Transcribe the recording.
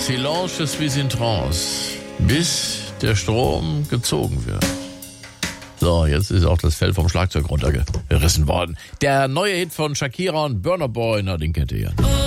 Silence, je suis in trance, bis der Strom gezogen wird. So, jetzt ist auch das Fell vom Schlagzeug runtergerissen worden. Der neue Hit von Shakira und Burna Boy, na, den kennt ihr ja.